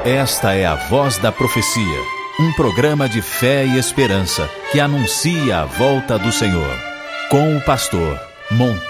Esta é a Voz da Profecia, um programa de fé e esperança que anuncia a volta do Senhor, com o pastor